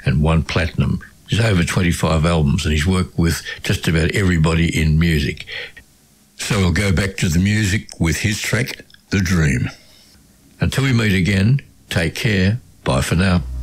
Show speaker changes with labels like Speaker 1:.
Speaker 1: and 1 platinum. He's over 25 albums, and he's worked with just about everybody in music. So we'll go back to the music with his track, The Dream. Until we meet again, take care. Bye for now.